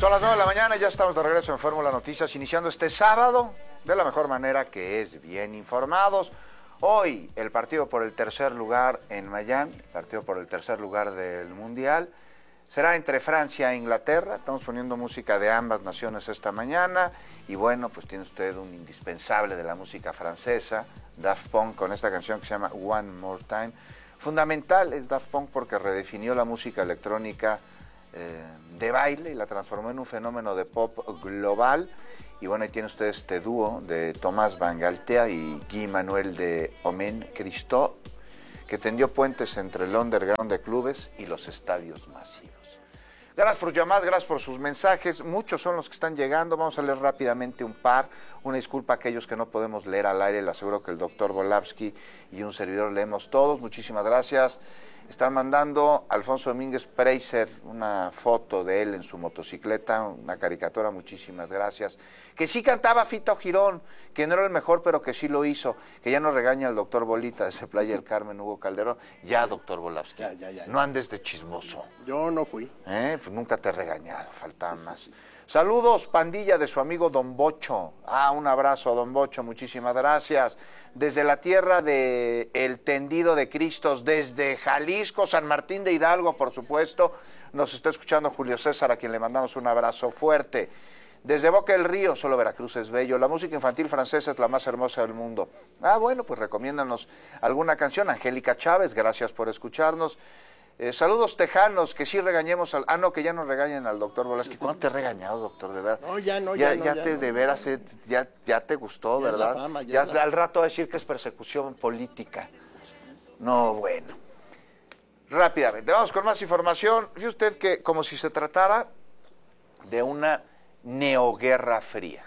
Son las 9 de la mañana, ya estamos de regreso en Fórmula Noticias, iniciando este sábado de la mejor manera, que es bien informados. Hoy el partido por el tercer lugar en Miami, partido por el tercer lugar del Mundial, será entre Francia e Inglaterra. Estamos poniendo música de ambas naciones esta mañana y bueno, pues tiene usted un indispensable de la música francesa, Daft Punk, con esta canción que se llama One More Time. Fundamental es Daft Punk porque redefinió la música electrónica de baile y la transformó en un fenómeno de pop global. Y bueno, ahí tiene usted este dúo de Thomas Van Galtea y Guy Manuel de Omen Christo, que tendió puentes entre el underground de clubes y los estadios masivos. Gracias por llamar, gracias por sus mensajes. Muchos son los que están llegando. Vamos a leer rápidamente un par. Una disculpa a aquellos que no podemos leer al aire. Le aseguro que el doctor Volavsky y un servidor leemos todos. Muchísimas gracias. Están mandando Alfonso Domínguez Preiser una foto de él en su motocicleta, una caricatura, muchísimas gracias. Que sí cantaba Fito Girón, que no era el mejor, pero que sí lo hizo. Que ya nos regaña el doctor Bolita de Playa del Carmen, Hugo Calderón. Ya, doctor Volavsky, ya. No andes de chismoso. Yo no fui. Pues nunca te he regañado, faltaba más. Sí. Saludos, pandilla de su amigo Don Bocho. Un abrazo a Don Bocho, muchísimas gracias. Desde la tierra de El Tendido de Cristos, desde Jalisco, San Martín de Hidalgo, por supuesto, nos está escuchando Julio César, a quien le mandamos un abrazo fuerte. Desde Boca del Río, solo Veracruz es bello. La música infantil francesa es la más hermosa del mundo. Bueno, pues recomiéndanos alguna canción. Angélica Chávez, gracias por escucharnos. Saludos tejanos, que sí regañemos al... no, que ya no regañen al doctor Volavsky. ¿Cuándo te he regañado, doctor? De verdad. No, ya no. De veras, ya te gustó, ya ¿verdad? Fama, ya al rato va a decir que es persecución política. No, bueno. Rápidamente, vamos con más información. Fíjese usted que como si se tratara de una neoguerra fría.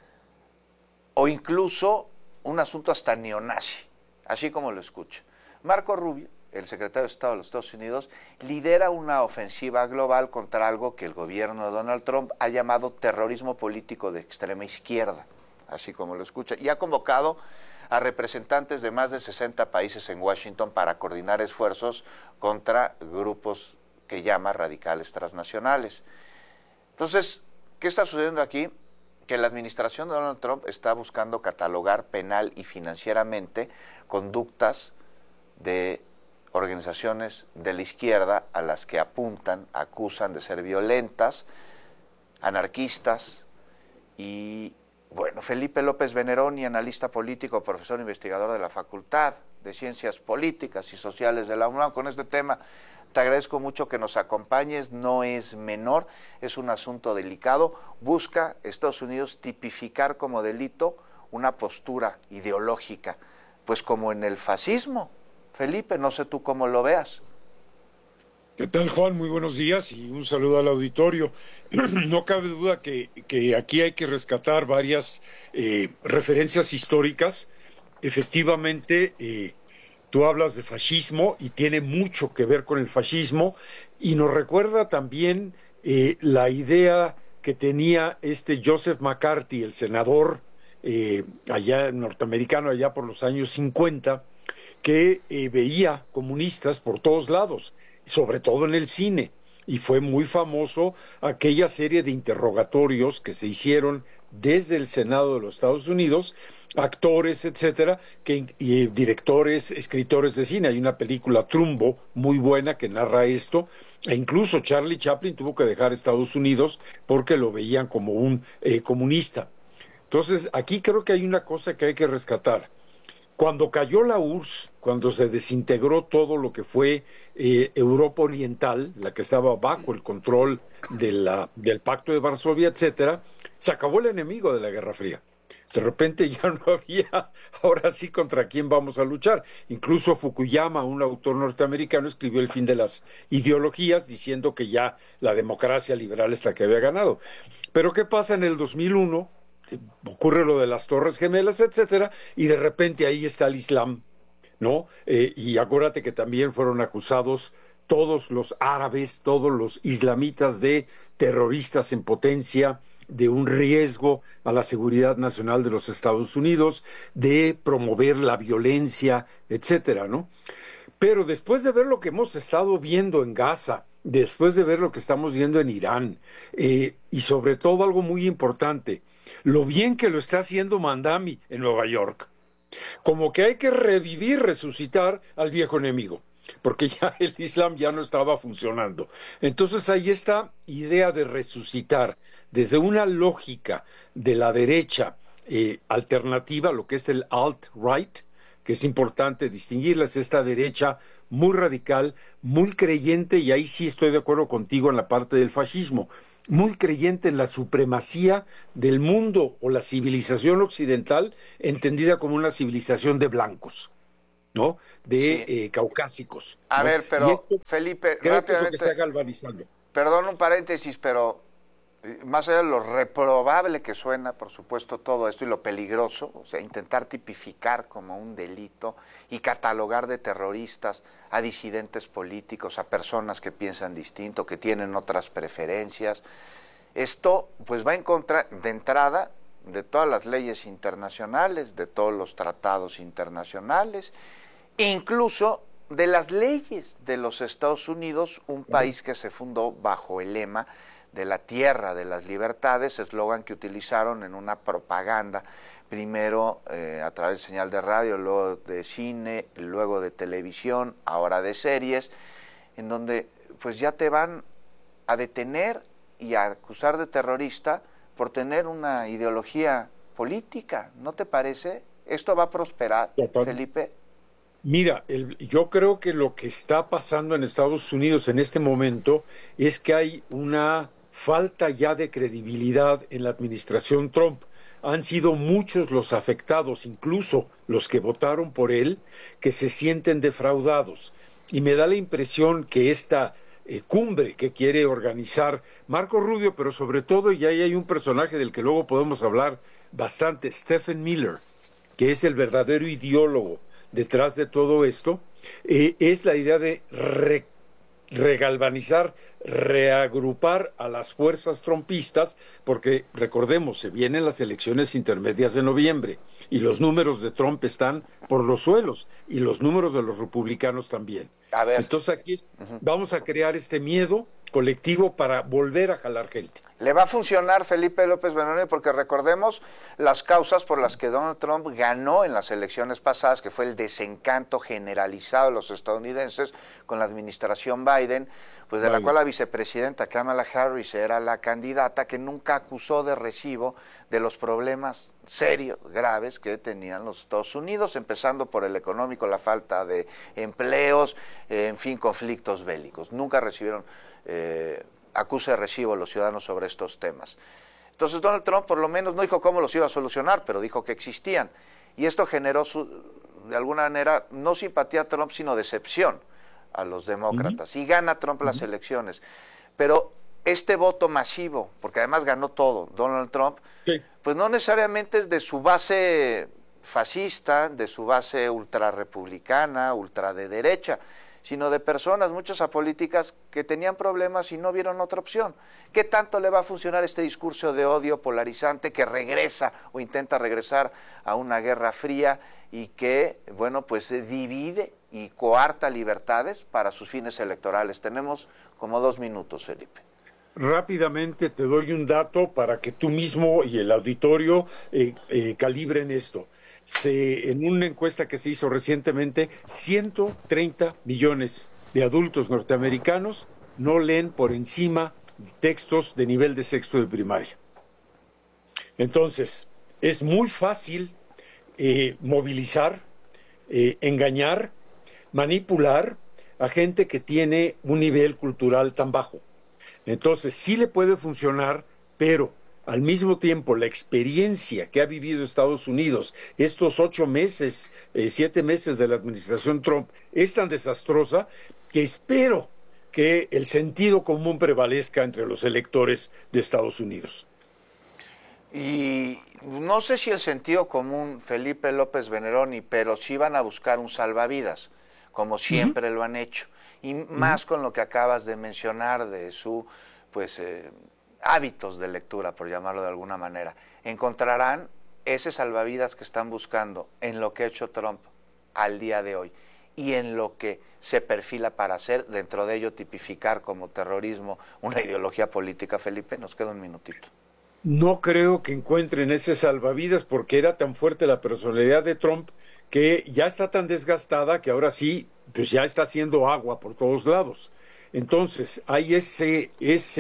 O incluso un asunto hasta neonazi, así como lo escucha. Marco Rubio, el secretario de Estado de los Estados Unidos, lidera una ofensiva global contra algo que el gobierno de Donald Trump ha llamado terrorismo político de extrema izquierda, así como lo escucha, y ha convocado a representantes de más de 60 países en Washington para coordinar esfuerzos contra grupos que llama radicales transnacionales. Entonces, ¿qué está sucediendo aquí? Que la administración de Donald Trump está buscando catalogar penal y financieramente conductas de organizaciones de la izquierda a las que acusan de ser violentas, anarquistas. Y bueno, Felipe López Veneroni, analista político, profesor investigador de la Facultad de Ciencias Políticas y Sociales de la UNAM, con este tema te agradezco mucho que nos acompañes. No es menor, es un asunto delicado. Busca Estados Unidos tipificar como delito una postura ideológica, pues como en el fascismo. Felipe, no sé tú cómo lo veas. ¿Qué tal, Juan? Muy buenos días y un saludo al auditorio. No cabe duda que aquí hay que rescatar varias referencias históricas. Efectivamente, tú hablas de fascismo y tiene mucho que ver con el fascismo y nos recuerda también la idea que tenía Joseph McCarthy, el senador allá norteamericano, allá por los años 50, que veía comunistas por todos lados, sobre todo en el cine, y fue muy famoso aquella serie de interrogatorios que se hicieron desde el Senado de los Estados Unidos, actores, etcétera, y directores, escritores de cine. Hay una película, Trumbo, muy buena que narra esto, e incluso Charlie Chaplin tuvo que dejar Estados Unidos porque lo veían como un comunista. Entonces, aquí creo que hay una cosa que hay que rescatar. Cuando cayó la URSS, cuando se desintegró todo lo que fue Europa Oriental, la que estaba bajo el control del Pacto de Varsovia, etcétera, se acabó el enemigo de la Guerra Fría. De repente ya no había, ahora sí, contra quién vamos a luchar. Incluso Fukuyama, un autor norteamericano, escribió El fin de las ideologías, diciendo que ya la democracia liberal es la que había ganado. Pero ¿qué pasa en el 2001? Ocurre lo de las Torres Gemelas, etcétera, y de repente ahí está el Islam, ¿no? Y acuérdate que también fueron acusados todos los árabes, todos los islamitas de terroristas en potencia, de un riesgo a la seguridad nacional de los Estados Unidos, de promover la violencia, etcétera, ¿no? Pero después de ver lo que hemos estado viendo en Gaza, después de ver lo que estamos viendo en Irán, y sobre todo algo muy importante, lo bien que lo está haciendo Mandami en Nueva York. Como que hay que revivir, resucitar al viejo enemigo, porque ya el Islam ya no estaba funcionando. Entonces hay esta idea de resucitar desde una lógica de la derecha alternativa, lo que es el alt-right, que es importante distinguirlas, esta derecha muy radical, muy creyente, y ahí sí estoy de acuerdo contigo en la parte del fascismo, muy creyente en la supremacía del mundo o la civilización occidental, entendida como una civilización de blancos, ¿no? De Sí. caucásicos, A ¿no? ver, Y pero esto Felipe, creo que es lo que está rápidamente, galvanizando. perdón un paréntesis, pero más allá de lo reprobable que suena, por supuesto, todo esto y lo peligroso, o sea, intentar tipificar como un delito y catalogar de terroristas a disidentes políticos, a personas que piensan distinto, que tienen otras preferencias, esto pues va en contra, de entrada, de todas las leyes internacionales, de todos los tratados internacionales, incluso de las leyes de los Estados Unidos, un país que se fundó bajo el lema de la tierra de las libertades, eslogan que utilizaron en una propaganda, primero a través de señal de radio, luego de cine, luego de televisión, ahora de series, en donde pues ya te van a detener y a acusar de terrorista por tener una ideología política, ¿no te parece? ¿Esto va a prosperar, Total. Felipe? Mira, yo creo que lo que está pasando en Estados Unidos en este momento es que hay una falta ya de credibilidad en la administración Trump. Han sido muchos los afectados, incluso los que votaron por él, que se sienten defraudados. Y me da la impresión que esta cumbre que quiere organizar Marco Rubio, pero sobre todo, y ahí hay un personaje del que luego podemos hablar bastante, Stephen Miller, que es el verdadero ideólogo detrás de todo esto, es la idea de regalvanizar, reagrupar a las fuerzas trompistas, porque recordemos, se vienen las elecciones intermedias de noviembre y los números de Trump están por los suelos y los números de los republicanos también. A ver, Entonces aquí vamos a crear este miedo colectivo para volver a jalar gente. le va a funcionar Felipe López Benoni porque recordemos las causas por las que Donald Trump ganó en las elecciones pasadas, que fue el desencanto generalizado de los estadounidenses con la administración Biden, pues de la cual la vicepresidenta Kamala Harris era la candidata que nunca acusó de recibo de los problemas serios, graves que tenían los Estados Unidos, empezando por el económico, la falta de empleos, en fin, conflictos bélicos. Nunca recibieron acuse de recibo a los ciudadanos sobre estos temas. Entonces Donald Trump por lo menos no dijo cómo los iba a solucionar, pero dijo que existían. Y esto generó, de alguna manera, no simpatía a Trump, sino decepción a los demócratas. Y gana Trump las elecciones. Pero este voto masivo, porque además ganó todo, Donald Trump, pues no necesariamente es de su base fascista, de su base ultrarrepublicana, ultra de derecha, sino de personas, muchas apolíticas, que tenían problemas y no vieron otra opción. ¿Qué tanto le va a funcionar este discurso de odio polarizante que regresa o intenta regresar a una guerra fría y que, bueno, pues divide y coarta libertades para sus fines electorales? Tenemos como 2 minutos, Felipe. Rápidamente te doy un dato para que tú mismo y el auditorio calibren esto. En una encuesta que se hizo recientemente, 130 millones de adultos norteamericanos no leen por encima de textos de nivel de sexto de primaria. Entonces, es muy fácil movilizar, engañar, manipular a gente que tiene un nivel cultural tan bajo. Entonces, sí le puede funcionar, pero al mismo tiempo la experiencia que ha vivido Estados Unidos estos 8 meses, 7 meses de la administración Trump es tan desastrosa que espero que el sentido común prevalezca entre los electores de Estados Unidos. Y no sé si el sentido común, Felipe López Veneroni, pero sí van a buscar un salvavidas, como siempre lo han hecho. Y más con lo que acabas de mencionar de su, pues, hábitos de lectura, por llamarlo de alguna manera. Encontrarán ese salvavidas que están buscando en lo que ha hecho Trump al día de hoy. y en lo que se perfila para hacer, dentro de ello tipificar como terrorismo una ideología política. Felipe, nos queda un minutito. No creo que encuentren ese salvavidas porque era tan fuerte la personalidad de Trump que ya está tan desgastada que ahora sí, pues ya está haciendo agua por todos lados. Entonces, hay ese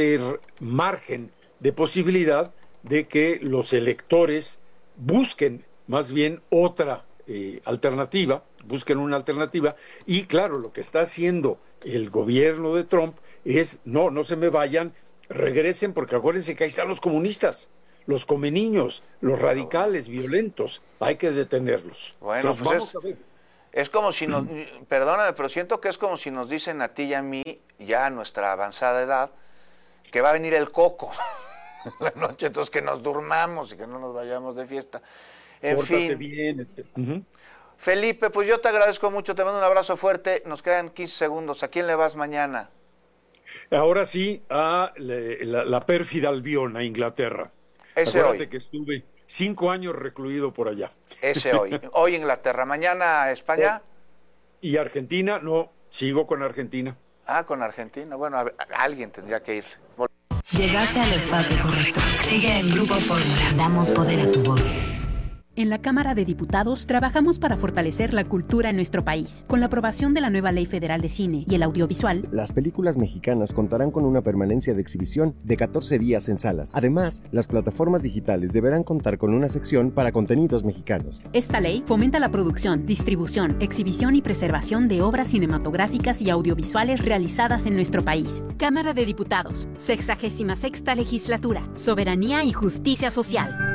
margen de posibilidad de que los electores busquen más bien otra alternativa, busquen una alternativa, y claro, lo que está haciendo el gobierno de Trump es, no se me vayan, regresen, porque acuérdense que ahí están los comunistas, los comeniños, los radicales, violentos, hay que detenerlos. Bueno, entonces, pues vamos a ver. Es como si nos, perdóname, pero siento que es como si nos dicen a ti y a mí, ya a nuestra avanzada edad, que va a venir el coco la noche, entonces que nos durmamos y que no nos vayamos de fiesta. En fin. Bien, Felipe, pues yo te agradezco mucho, te mando un abrazo fuerte, nos quedan 15 segundos. ¿A quién le vas mañana? Ahora sí, a la pérfida Albión, a Inglaterra. Ese Acuérdate hoy. Que estuve 5 años recluido por allá. Ese hoy. Hoy Inglaterra, mañana España. Y Argentina, no, sigo con Argentina. Ah, con Argentina. Bueno, alguien tendría que ir. Llegaste al espacio correcto. Sigue en Grupo Fórmula. Damos poder a tu voz. En la Cámara de Diputados trabajamos para fortalecer la cultura en nuestro país. Con la aprobación de la nueva Ley Federal de Cine y el Audiovisual, las películas mexicanas contarán con una permanencia de exhibición de 14 días en salas. Además, las plataformas digitales deberán contar con una sección para contenidos mexicanos. Esta ley fomenta la producción, distribución, exhibición y preservación de obras cinematográficas y audiovisuales realizadas en nuestro país. Cámara de Diputados, 66ª Legislatura, Soberanía y Justicia Social.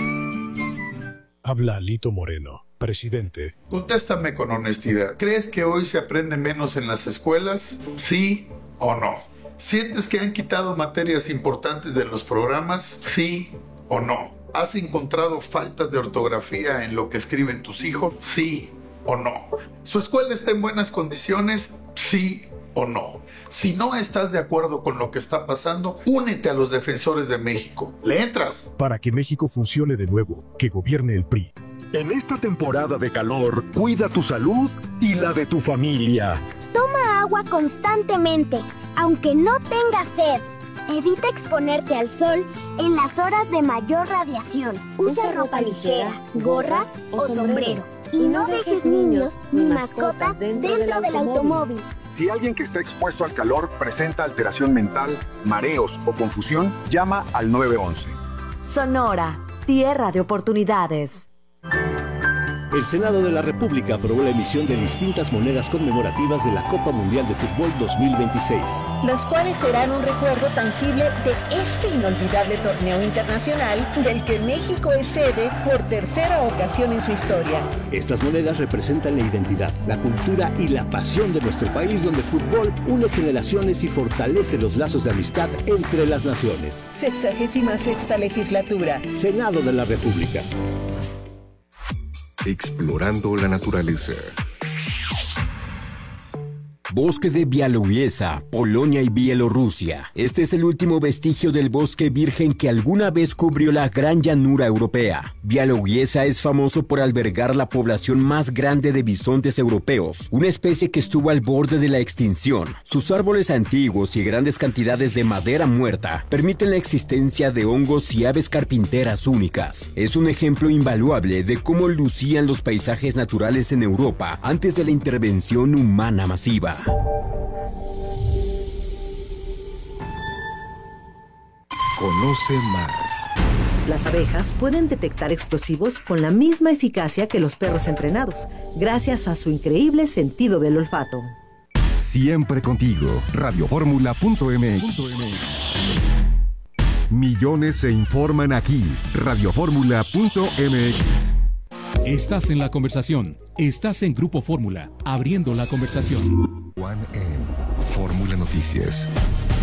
Habla Alito Moreno, presidente. Contéstame con honestidad. ¿Crees que hoy se aprende menos en las escuelas? ¿Sí o no? ¿Sientes que han quitado materias importantes de los programas? ¿Sí o no? ¿Has encontrado faltas de ortografía en lo que escriben tus hijos? ¿Sí o no? ¿Su escuela está en buenas condiciones? ¿Sí o no? Si no estás de acuerdo con lo que está pasando, únete a los defensores de México. ¿Le entras? Para que México funcione de nuevo, que gobierne el PRI. En esta temporada de calor, cuida tu salud y la de tu familia. Toma agua constantemente, aunque no tengas sed. Evita exponerte al sol en las horas de mayor radiación. Usa ropa ligera, gorra o sombrero. Y no dejes niños ni mascotas dentro del automóvil. Si alguien que está expuesto al calor presenta alteración mental, mareos o confusión, llama al 911. Sonora, tierra de oportunidades. El Senado de la República aprobó la emisión de distintas monedas conmemorativas de la Copa Mundial de Fútbol 2026. Las cuales serán un recuerdo tangible de este inolvidable torneo internacional del que México es sede por tercera ocasión en su historia. Estas monedas representan la identidad, la cultura y la pasión de nuestro país, donde el fútbol une generaciones y fortalece los lazos de amistad entre las naciones. 66ª Legislatura. Senado de la República. Explorando la naturaleza. Bosque de Białowieża, Polonia y Bielorrusia. Este es el último vestigio del bosque virgen que alguna vez cubrió la gran llanura europea. Białowieża es famoso por albergar la población más grande de bisontes europeos, una especie que estuvo al borde de la extinción. Sus árboles antiguos y grandes cantidades de madera muerta permiten la existencia de hongos y aves carpinteras únicas. Es un ejemplo invaluable de cómo lucían los paisajes naturales en Europa antes de la intervención humana masiva. Conoce más. Las abejas pueden detectar explosivos con la misma eficacia que los perros entrenados, gracias a su increíble sentido del olfato. Siempre contigo. Radioformula.mx. Millones se informan aquí. Radioformula.mx. Estás en la conversación. Estás en Grupo Fórmula, abriendo la conversación. One M. Fórmula Noticias.